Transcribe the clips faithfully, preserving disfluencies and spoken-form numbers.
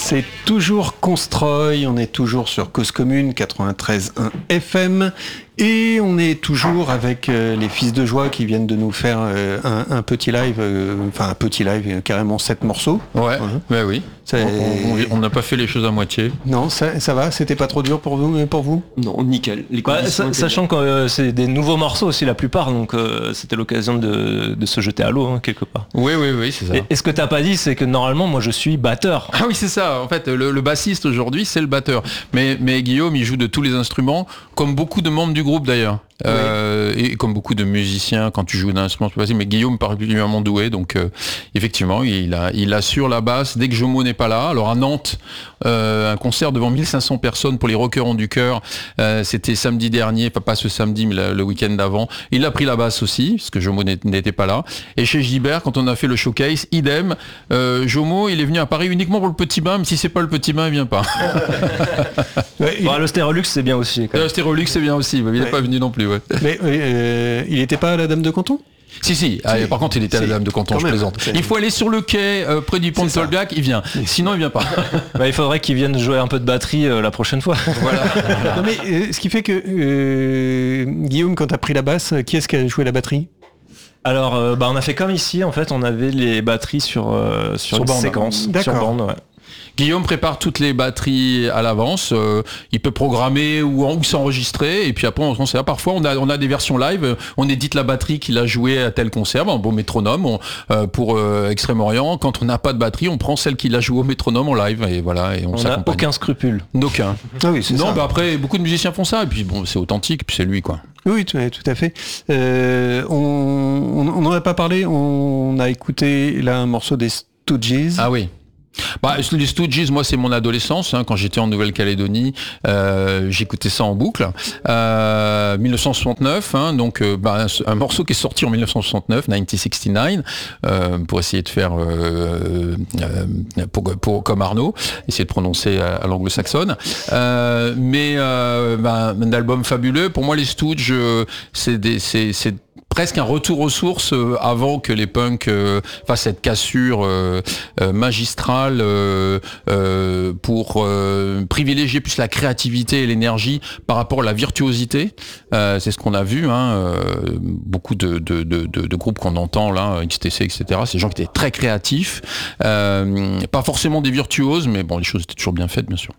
C'est toujours Constroy, on est toujours sur Cause Commune quatre-vingt-treize virgule un F M et on est toujours avec euh, les Fils de Joie qui viennent de nous faire euh, un, un petit live, euh, enfin un petit live, euh, carrément sept morceaux. Ouais, hein. ouais oui. On n'a pas fait les choses à moitié. Non, ça, ça va, c'était pas trop dur pour vous, pour vous Non, nickel. Les bah, sa, sachant que euh, c'est des nouveaux morceaux aussi la plupart, donc euh, c'était l'occasion de, de se jeter à l'eau hein, quelque part. Oui, oui, oui, c'est ça. Et, et ce que t'as pas dit, c'est que normalement, moi je suis batteur. Ah oui, c'est ça. En fait, le, le bassiste aujourd'hui, c'est le batteur. Mais, mais Guillaume, il joue de tous les instruments, comme beaucoup de membres du groupe d'ailleurs. Oui. Euh, et comme beaucoup de musiciens, quand tu joues d'un instrument, c'est facile. Mais Guillaume est particulièrement doué, donc euh, effectivement, il, a, il assure la basse dès que Jomo n'est pas là. Alors à Nantes, euh, un concert devant mille cinq cents personnes pour les Rockers ont du cœur. Euh, c'était samedi dernier, pas, pas ce samedi, mais le, le week-end d'avant. Il a pris la basse aussi, parce que Jomo n'était pas là. Et chez Gilbert, quand on a fait le showcase, idem. Euh, Jomo, il est venu à Paris uniquement pour le petit bain, mais si c'est pas le petit bain, il vient pas. Ouais, il... bon, le Stérolux, c'est bien aussi. Le Stérolux, c'est bien aussi, mais il n'est ouais. pas venu non plus. Ouais. Mais euh, il n'était pas à la Dame de Canton ? Si, si, ah, par contre il était si. à la Dame de Canton, je même, plaisante. C'est... Il faut aller sur le quai euh, près du pont de Tolbiac, il vient. Sinon il vient pas. Bah, il faudrait qu'il vienne jouer un peu de batterie euh, la prochaine fois. Voilà. Non, mais euh, ce qui fait que euh, Guillaume, quand tu as pris la basse, qui est-ce qui a joué la batterie ? Alors euh, bah, on a fait comme ici, en fait on avait les batteries sur, euh, sur, sur une bande, séquence. D'accord. Sur bande, ouais. Guillaume prépare toutes les batteries à l'avance, euh, il peut programmer ou, ou s'enregistrer, et puis après on sait, parfois on a, on a des versions live, on édite la batterie qu'il a jouée à tel concert, un beau métronome on, euh, pour euh, Extrême-Orient. Quand on n'a pas de batterie, on prend celle qu'il a jouée au métronome en live, et voilà, et on, on n'a aucun scrupule. Aucun. Ah oui, c'est non, ça. Bah après beaucoup de musiciens font ça, et puis bon, c'est authentique, puis c'est lui quoi. Oui, tout, tout à fait. Euh, on n'en a pas parlé, on a écouté là un morceau des Stooges. Ah oui. Bah, les Stooges, moi c'est mon adolescence, hein, quand j'étais en Nouvelle-Calédonie, euh, j'écoutais ça en boucle. Euh, dix-neuf cent soixante-neuf, hein, donc euh, bah, un, un morceau qui est sorti en dix-neuf cent soixante-neuf, dix-neuf cent soixante-neuf, euh, pour essayer de faire euh, euh, pour, pour, comme Arnaud, essayer de prononcer à, à l'anglo-saxonne. Euh, mais euh, bah, un album fabuleux. Pour moi, les Stooges, euh, c'est des, c'est, c'est presque un retour aux sources euh, avant que les punks euh, fassent cette cassure euh, euh, magistrale euh, euh, pour euh, privilégier plus la créativité et l'énergie par rapport à la virtuosité. Euh, c'est ce qu'on a vu, hein, euh, beaucoup de, de, de, de, de groupes qu'on entend là, X T C, et cetera. C'est des gens qui étaient très créatifs, euh, pas forcément des virtuoses, mais bon, les choses étaient toujours bien faites, bien sûr.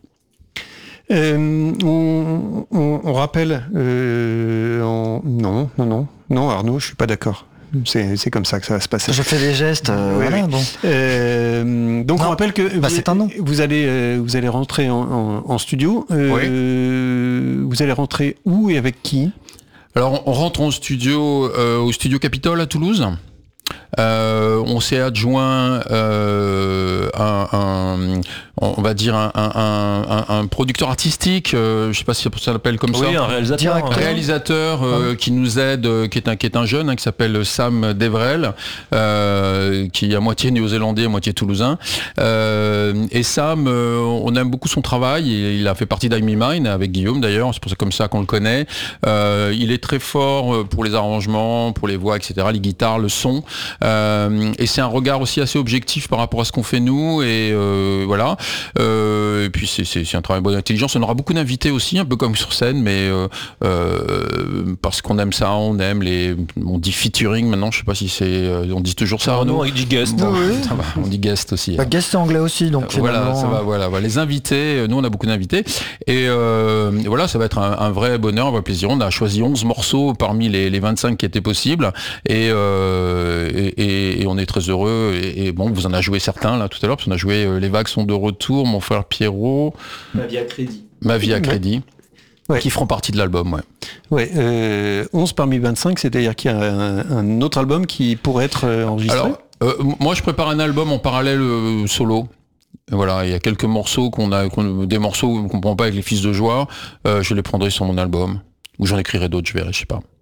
Euh, on, on, on rappelle, euh, on, non, non, non, non, Arnaud, je suis pas d'accord. C'est, c'est comme ça que ça va se passer. Je fais des gestes. Euh, oui, voilà, oui. Bon. Euh, donc non, on rappelle que bah vous, c'est un nom. Vous allez, euh, vous allez rentrer en, en, en studio. Euh, oui. Vous allez rentrer où et avec qui ? Alors on rentre en studio, euh, au studio Capitole à Toulouse. Euh, on s'est adjoint euh, un, un, on va dire un, un, un, un producteur artistique, euh, je sais pas si ça s'appelle comme oui, ça. Oui, un réalisateur. Un réalisateur euh, qui nous aide, euh, qui est un qui est un jeune, hein, qui s'appelle Sam Devrel, euh, qui est à moitié néo-zélandais, à moitié toulousain. Euh, et Sam, euh, on aime beaucoup son travail. Il, il a fait partie d'I Me Mine avec Guillaume d'ailleurs. C'est pour ça comme ça qu'on le connaît. Euh, il est très fort pour les arrangements, pour les voix, et cetera, les guitares, le son. Euh, et c'est un regard aussi assez objectif par rapport à ce qu'on fait nous, et euh, voilà. Euh, et puis c'est, c'est, c'est un travail de bonne intelligence. On aura beaucoup d'invités aussi, un peu comme sur scène, mais euh, euh, parce qu'on aime ça, on aime les, on dit featuring maintenant. Je sais pas si c'est, euh, on dit toujours ça. Non, non, on dit guest. Bon, oui. ça va, on dit guest aussi. Bah, guest c'est anglais aussi, donc voilà, ça va, voilà, voilà. Les invités, nous on a beaucoup d'invités, et euh, voilà, ça va être un, un vrai bonheur, un vrai plaisir. On a choisi onze morceaux parmi les, les vingt-cinq qui étaient possibles, et, euh, et, et, et on est très heureux. Et, et bon, vous en a joué certains là tout à l'heure, parce qu'on a joué euh, Les Vagues sont de retour, Mon frère Pierrot, Ma vie à crédit, Ma vie à crédit. Ouais. Qui feront partie de l'album, ouais. Ouais, euh, onze parmi vingt-cinq, c'est-à-dire qu'il y a un, un autre album qui pourrait être enregistré. Alors, euh, moi je prépare un album en parallèle euh, solo. Voilà, il y a quelques morceaux qu'on a, qu'on, des morceaux qu'on prend pas avec les Fils de Joie, euh, je les prendrai sur mon album, ou j'en écrirai d'autres, je verrai, je sais pas.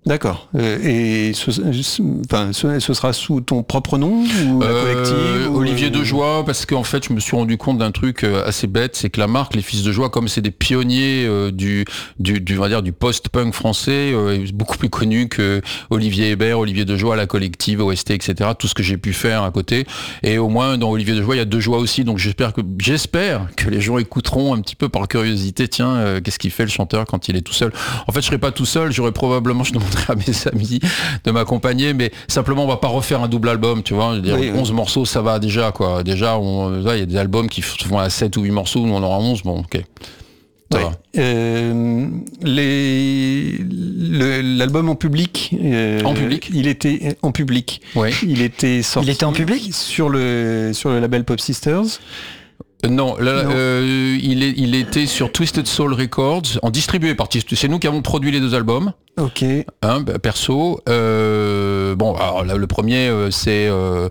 D'accord. Euh, et ce, ce- enfin, ce, ce sera sous ton propre nom ou la Euh, collective ou- Olivier Dejoie, parce qu'en fait, je me suis rendu compte d'un truc euh, assez bête, c'est que la marque Les Fils de Joie, comme c'est des pionniers euh, du, du, du, on va dire, du post-punk français, euh, est beaucoup plus connu que Olivier Hébert, Olivier Dejoie, la collective, O S T, et cetera. Tout ce que j'ai pu faire à côté. Et au moins, dans Olivier Dejoie, il y a Dejoie aussi. Donc j'espère que, j'espère que les gens écouteront un petit peu par curiosité. Tiens, euh, qu'est-ce qu'il fait le chanteur quand il est tout seul? En fait, je serais pas tout seul. J'aurais probablement, je demanderais à mes amis de m'accompagner, mais simplement, on va pas refaire un double album, tu vois. Je veux dire, Oui, oui. onze morceaux, ça va déjà, quoi. Déjà, on- là, il y a des albums qui font à sept ou huit morceaux, nous on aura onze, bon, ok. Ça Ouais. va. Euh, les, le- l'album en public. euh, En public Il était en public. Oui. Il était sorti. Il était en public sur le sur le label Pop Sisters. Euh, Non, là, Non. euh, il, est, il était sur Twisted Soul Records, en distribué par Twisted. C'est nous qui avons produit les deux albums. Ok. Hein, bah, perso, euh, bon, alors là, le premier, euh, c'est euh,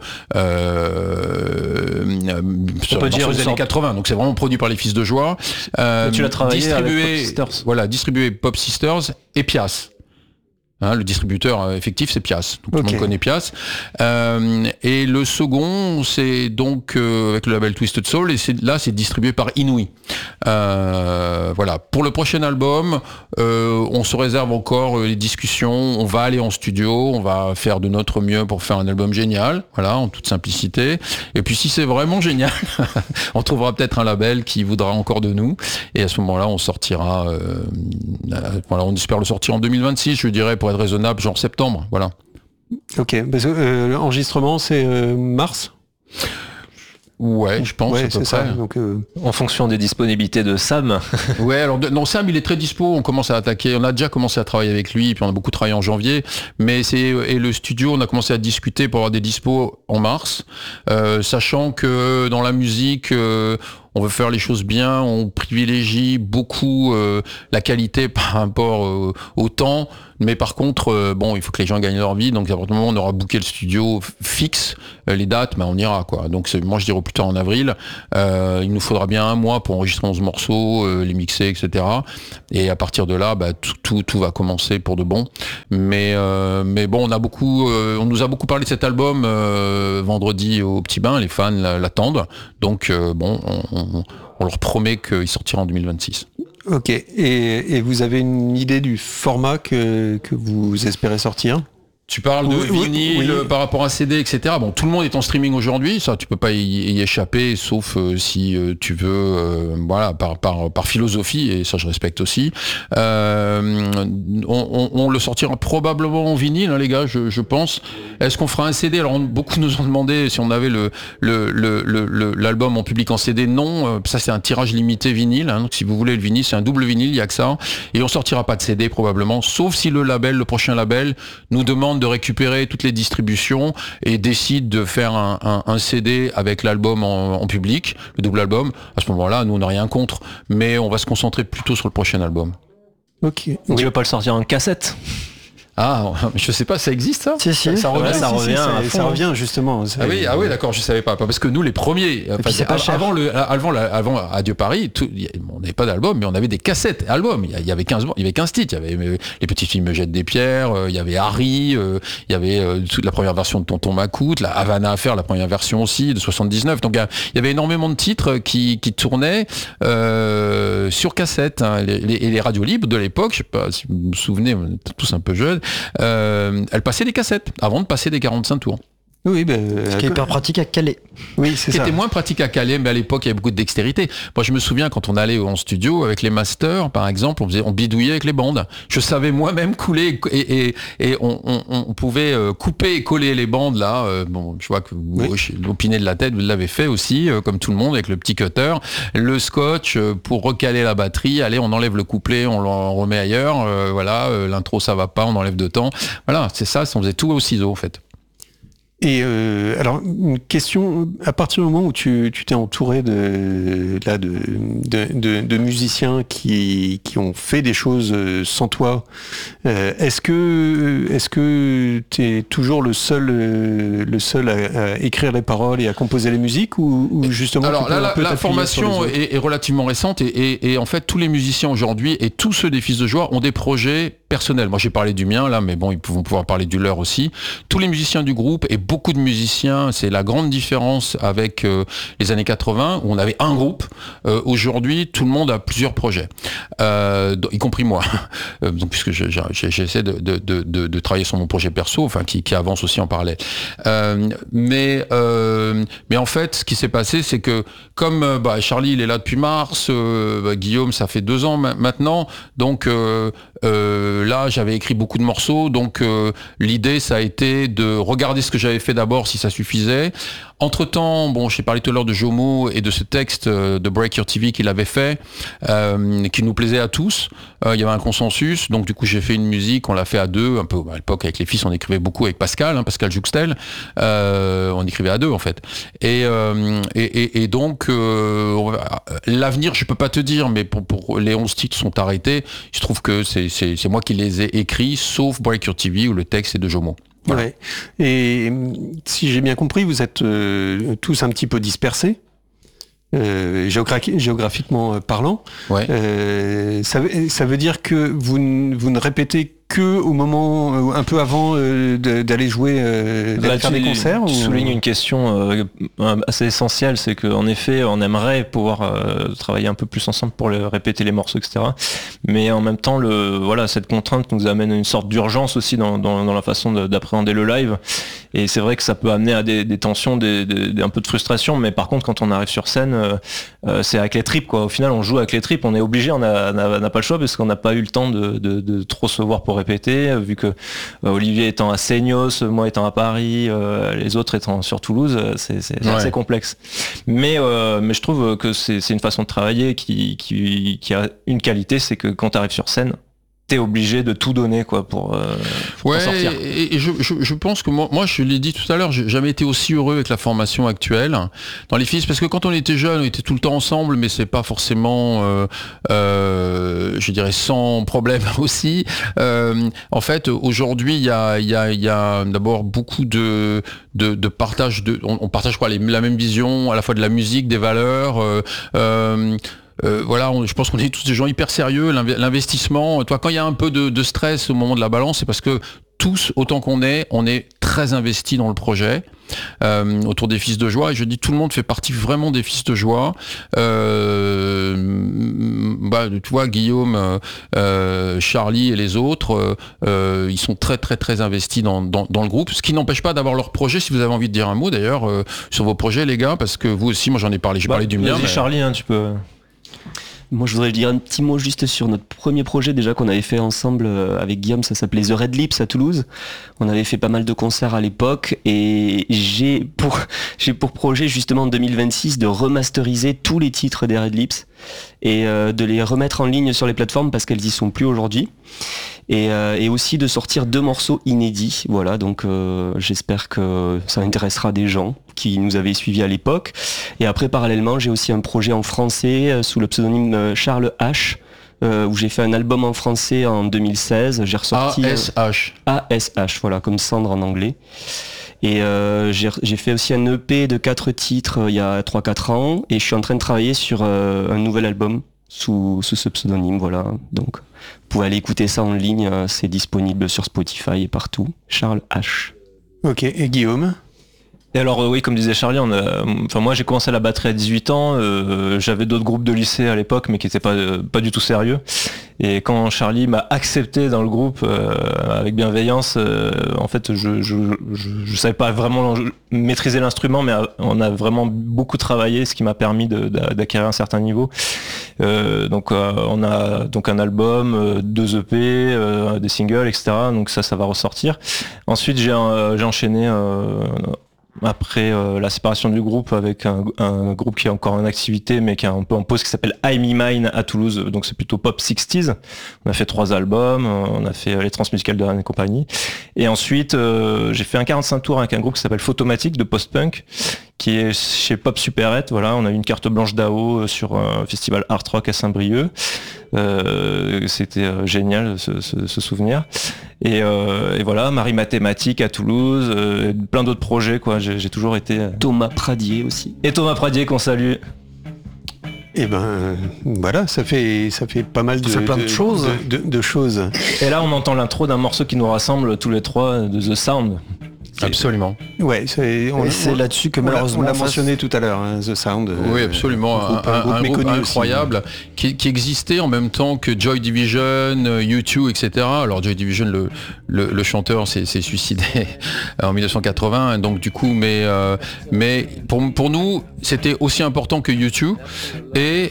euh, sur peut le dire morceau une des années sorte- quatre-vingts, donc c'est vraiment produit par les Fils de Joie. Euh, Tu l'as travaillé avec distribué, Pop Sisters. Voilà, distribué Pop Sisters et Pias. Hein, le distributeur euh, effectif, c'est Pias. Donc, tout le Ok. monde connaît Pias. Euh, et le second, c'est donc euh, avec le label Twisted Soul, et c'est, là, c'est distribué par Inouï. Euh, voilà. Pour le prochain album, euh, on se réserve encore euh, les discussions. On va aller en studio, on va faire de notre mieux pour faire un album génial, voilà, en toute simplicité. Et puis, si c'est vraiment génial, on trouvera peut-être un label qui voudra encore de nous. Et à ce moment-là, on sortira. Euh, euh, voilà, on espère le sortir en deux mille vingt-six, je dirais, pour être raisonnable, genre septembre, voilà. Ok. Parce que euh, l'enregistrement c'est euh, mars. Ouais, je pense, Ouais, à peu c'est près. ça. Donc euh, En fonction des disponibilités de Sam. Ouais, alors de- non, Sam, il est très dispo. On commence à attaquer. On a déjà commencé à travailler avec lui, puis on a beaucoup travaillé en janvier. Mais c'est et le studio, on a commencé à discuter pour avoir des dispos en mars, euh, sachant que dans la musique. Euh, on veut faire les choses bien, on privilégie beaucoup euh, la qualité par rapport euh, au temps, mais par contre, euh, bon, il faut que les gens gagnent leur vie, donc à partir du moment où on aura booké le studio f- fixe, euh, les dates, ben on ira, quoi. Donc c'est, moi je dirais au plus tard en avril, euh, il nous faudra bien un mois pour enregistrer onze morceaux, euh, les mixer, et cetera. Et à partir de là, bah, tout, tout, tout va commencer pour de bon. Mais, euh, mais bon, on a beaucoup, euh, on nous a beaucoup parlé de cet album euh, vendredi au Petit Bain, les fans la- l'attendent, donc euh, bon, on, on On, on leur promet qu'il sortira en deux mille vingt-six. ok. Et, et vous avez une idée du format que, que vous espérez sortir? Tu parles de Oui, oui, vinyle oui. euh, par rapport à C D, et cetera. Bon, tout le monde est en streaming aujourd'hui, ça, tu peux pas y, y échapper, sauf euh, si euh, tu veux, euh, voilà, par, par, par philosophie, et ça je respecte aussi. Euh, on, on, on le sortira probablement en vinyle, hein, les gars, je, je pense. Est-ce qu'on fera un C D? Alors, on- beaucoup nous ont demandé si on avait le, le, le, le, le- l'album en public en C D. Non, euh, ça c'est un tirage limité vinyle. Hein, donc, si vous voulez le vinyle, c'est un double vinyle, il y a que ça. Et on sortira pas de C D probablement, sauf si le label, le prochain label, nous demande de récupérer toutes les distributions et décide de faire un, un, un C D avec l'album en, en public, le double album. À ce moment-là, nous on n'a rien contre, mais on va se concentrer plutôt sur le prochain album. Ok. Tu veux pas le sortir en cassette? Ah, je sais pas, ça existe ça? Si, si. Ça revient, Ouais, ça si, si, revient. ça, à fond, ça hein. revient justement. Ça- Ah oui, ah oui, d'accord, je savais pas, parce que nous les premiers, enfin, puis c'est pas av- cher. avant le, avant, la- avant Adieu Paris, tout- y a- on n'avait pas d'album, mais on avait des cassettes albums. Il y a- il y avait quinze, il y avait quinze titres. Il y avait euh, Les Petits Filles me jettent des pierres, euh, il y avait Harry, euh, il y avait euh, toute la première version de Tonton Macoute, la Havana à faire, la première version aussi de soixante-dix-neuf. Donc il y a- il y avait énormément de titres qui, qui tournaient euh, sur cassette. Hein. Les, les- et les radios libres de l'époque, je sais pas si vous vous souvenez, on était tous un peu jeunes. Euh, elle passait des cassettes avant de passer des quarante-cinq tours. Oui, ben, Ce qui est hyper pratique à caler. oui, c'est Qui ça. était moins pratique à caler, mais à l'époque il y avait beaucoup de dextérité. Moi je me souviens quand on allait en studio avec les masters, par exemple, on faisait, on bidouillait avec les bandes. Je savais moi-même couler et, et, et on, on, on pouvait euh, couper et coller les bandes là. Euh, bon, je vois que vous Oui. hochez- vous opinez de la tête, vous l'avez fait aussi, euh, comme tout le monde, avec le petit cutter, le scotch euh, pour recaler la batterie. Allez, on enlève le couplet, on l'en remet ailleurs. Euh, voilà, euh, l'intro ça va pas, on enlève de temps. Voilà, c'est ça, on faisait tout au ciseau en fait. Et euh, alors, une question, à partir du moment où tu tu t'es entouré de, là, de, de, de, de musiciens qui, qui ont fait des choses euh, sans toi, euh, est-ce que est-ce que tu es toujours le seul, euh, le seul à, à écrire les paroles et à composer les musiques ou, ou justement Alors tu peux là, un la, peu la t'appuyer sur les formation autres est, est relativement récente et, et, et en fait tous les musiciens aujourd'hui et tous ceux des Fils de Joie ont des projets personnel. Moi, j'ai parlé du mien là, mais bon, ils vont pouvoir parler du leur aussi. Tous les musiciens du groupe et beaucoup de musiciens, c'est la grande différence avec euh, les années quatre-vingts où on avait un groupe. Euh, aujourd'hui, tout le monde a plusieurs projets, euh, y compris moi. Euh, donc, puisque je, je, j'essaie de, de, de, de travailler sur mon projet perso, enfin qui, qui avance aussi en parallèle. Euh, mais euh, mais en fait, ce qui s'est passé, c'est que comme bah, Charlie, il est là depuis mars, euh, bah, Guillaume, ça fait deux ans ma- maintenant, donc euh, euh, là, j'avais écrit beaucoup de morceaux, donc euh, l'idée, ça a été de regarder ce que j'avais fait d'abord, si ça suffisait. Entre-temps, bon, j'ai parlé tout à l'heure de Jomo et de ce texte euh, de Break Your T V qu'il avait fait, euh, qui nous plaisait à tous. Euh, il y avait un consensus, donc du coup j'ai fait une musique, on l'a fait à deux, un peu à l'époque avec les fils, on écrivait beaucoup avec Pascal, hein, Pascal Juxtel, euh, on écrivait à deux en fait. Et, euh, et, et, et donc euh, l'avenir, je peux pas te dire, mais pour, pour les onze titres sont arrêtés. Je trouve que c'est, c'est, c'est moi qui les ai écrits, sauf Break Your T V où le texte est de Jomo. Voilà. Ouais. Et si j'ai bien compris, vous êtes euh, tous un petit peu dispersés, euh, géogra- géographiquement parlant. Ouais. Euh, ça, ça veut dire que vous, n- vous ne répétez que au moment, un peu avant euh, de, d'aller jouer, euh, d'aller Là, faire tu, des concerts tu ou... soulignes une question euh, assez essentielle, c'est qu'en effet, on aimerait pouvoir euh, travailler un peu plus ensemble pour le, répéter les morceaux, et cetera. Mais en même temps, le, voilà, cette contrainte nous amène à une sorte d'urgence aussi dans, dans, dans la façon de, d'appréhender le live. Et c'est vrai que ça peut amener à des, des tensions, des, des, des, un peu de frustration. Mais par contre, quand on arrive sur scène, euh, euh, c'est avec les tripes, quoi. Au final, on joue avec les tripes. On est obligé, on n'a pas le choix parce qu'on n'a pas eu le temps de, de, de trop se voir pour répéter, vu que euh, Olivier étant à Seignos, moi étant à Paris, euh, les autres étant sur Toulouse, c'est, c'est, c'est ouais. assez complexe. Mais, euh, mais je trouve que c'est, c'est une façon de travailler qui, qui, qui a une qualité, c'est que quand tu arrives sur scène, t'es obligé de tout donner quoi pour, euh, pour ouais, t'en sortir. Et, et je, je, je pense que moi, moi, je l'ai dit tout à l'heure, j'ai jamais été aussi heureux avec la formation actuelle dans les fils, parce que quand on était jeunes, on était tout le temps ensemble, mais c'est pas forcément, euh, euh, je dirais, sans problème aussi. Euh, en fait, aujourd'hui, il y a, il y a, il y a d'abord beaucoup de, de, de partage de, on, on partage quoi, les, la même vision, à la fois de la musique, des valeurs. Euh, euh, Euh, voilà, on, je pense qu'on est tous des gens hyper sérieux. L'investissement, toi, quand il y a un peu de, de stress au moment de la balance, c'est parce que tous, autant qu'on est, on est très investis dans le projet, euh, autour des Fils de Joie. Et je dis, tout le monde fait partie vraiment des Fils de Joie. Euh, bah, tu vois, Guillaume, euh, Charlie et les autres, euh, ils sont très, très, très investis dans, dans, dans le groupe. Ce qui n'empêche pas d'avoir leur projet. Si vous avez envie de dire un mot, d'ailleurs, euh, sur vos projets, les gars, parce que vous aussi, moi, j'en ai parlé. J'ai bah, parlé du mien. Mais... Charlie, hein, tu peux... Moi, je voudrais dire un petit mot juste sur notre premier projet déjà qu'on avait fait ensemble avec Guillaume. Ça s'appelait The Red Lips à Toulouse. On avait fait pas mal de concerts à l'époque et j'ai pour, j'ai pour projet justement en deux mille vingt-six de remasteriser tous les titres des Red Lips et euh, de les remettre en ligne sur les plateformes parce qu'elles y sont plus aujourd'hui. Et, euh, et aussi de sortir deux morceaux inédits. Voilà, donc euh, j'espère que ça intéressera des gens qui nous avaient suivis à l'époque. Et après, parallèlement, j'ai aussi un projet en français euh, sous le pseudonyme Charles H, euh, où j'ai fait un album en français en deux mille seize. J'ai ressorti A S H. A S H, voilà, comme cendre en anglais. Et euh, j'ai, j'ai fait aussi un E P de quatre titres euh, il y a trois quatre ans. Et je suis en train de travailler sur euh, un nouvel album sous, sous ce pseudonyme, voilà. Donc, vous pouvez aller écouter ça en ligne, c'est disponible sur Spotify et partout. Charles H. Ok, et Guillaume ? Et alors euh, oui, comme disait Charlie, on a, enfin moi j'ai commencé la batterie à dix-huit ans, euh, j'avais d'autres groupes de lycée à l'époque mais qui n'étaient pas, euh, pas du tout sérieux. Et quand Charlie m'a accepté dans le groupe euh, avec bienveillance, euh, en fait je, je, je, je savais pas vraiment maîtriser l'instrument, mais on a vraiment beaucoup travaillé, ce qui m'a permis de, d'acquérir un certain niveau. Euh, donc euh, on a donc un album, euh, deux E P, euh, des singles, et cetera. Donc ça, ça va ressortir. Ensuite j'ai, euh, j'ai enchaîné. Euh, Après euh, la séparation du groupe avec un, un groupe qui est encore en activité mais qui est un peu en pause qui s'appelle I Me Mine à Toulouse, donc c'est plutôt pop sixties. On a fait trois albums, on a fait les Transmusicales de Rennes et compagnie. Et ensuite euh, j'ai fait un quarante-cinq tours avec un groupe qui s'appelle Photomatic de post-punk qui est chez Pop Superette. Voilà, on a eu une carte blanche d'A O sur un festival Art Rock à Saint-Brieuc. Euh, c'était euh, génial ce, ce, ce souvenir. Et, euh, et voilà, Marie Mathématique à Toulouse, euh, plein d'autres projets quoi. J'ai, j'ai toujours été. Euh... Thomas Pradier aussi. Et Thomas Pradier qu'on salue. Et ben euh, voilà, ça fait ça fait pas mal de, Ça fait plein de choses. de, de- de choses. Et là, on entend l'intro d'un morceau qui nous rassemble tous les trois, de The Sound. Absolument. Ouais, c'est on, Et c'est on- là-dessus que on l'a- malheureusement, on l'a face- mentionné tout à l'heure, hein, The Sound. euh, Oui, absolument. un groupe- Un, un groupe un groupe méconnu aussi. incroyable qui, qui existait en même temps que Joy Division, euh, U deux, et cetera. Alors Joy Division, le, le, le chanteur s'est s'est suicidé en mille neuf cent quatre-vingts. Donc du coup, mais, euh, mais pour, pour nous, c'était aussi important que U deux. Et,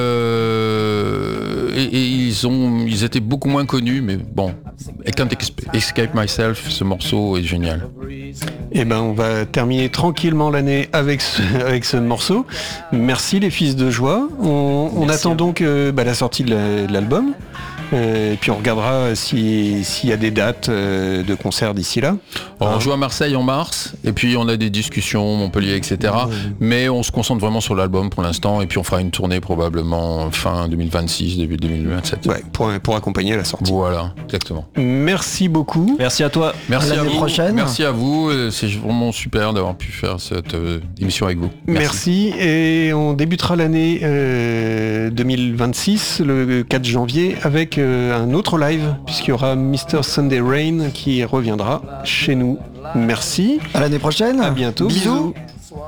euh, et, et ils, ont, ils étaient beaucoup moins connus. Mais bon, I Can't Escape Myself, ce morceau est génial. Et ben on va terminer tranquillement l'année avec ce, avec ce morceau. Merci les fils de joie. On, on attend donc euh, bah, la sortie de la- de l'album. Euh, et puis on regardera si- s'il y a des dates euh, de concert d'ici là. Alors, Hein. on joue à Marseille en mars, et puis on a des discussions, Montpellier, et cetera. Mais on se concentre vraiment sur l'album pour l'instant, et puis on fera une tournée probablement fin deux mille vingt-six, début deux mille vingt-sept. Ouais, pour, pour accompagner la sortie. Voilà, exactement. Merci beaucoup. Merci à toi. Merci à l'année vous. prochaine. Merci à vous. euh, C'est vraiment super d'avoir pu faire cette euh, émission avec vous. Merci. Et on débutera l'année euh, deux mille vingt-six, le quatre janvier, avec euh, un autre live, puisqu'il y aura mister Sunday Rain qui reviendra chez nous. Merci. À l'année prochaine. À bientôt. Bisous. Bisous.